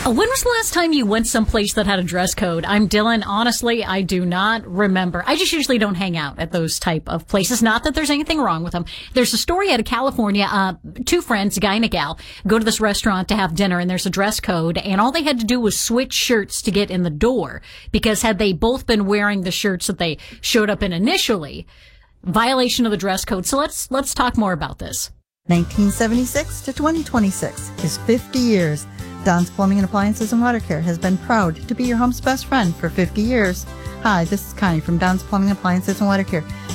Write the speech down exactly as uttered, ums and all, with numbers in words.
Uh, When was the last time you went someplace that had a dress code? I'm Dylan. Honestly, I do not remember. I just usually don't hang out at those type of places. Not that there's anything wrong with them. There's a story out of California. Uh, two friends, a guy and a gal, go to this restaurant to have dinner, and there's a dress code, and all they had to do was switch shirts to get in the door, because had they both been wearing the shirts that they showed up in initially, violation of the dress code. So let's let's talk more about this. nineteen seventy-six to twenty twenty-six is fifty years. Don's Plumbing and Appliances and Water Care has been proud to be your home's best friend for fifty years. Hi, this is Connie from Don's Plumbing Appliances and Water Care.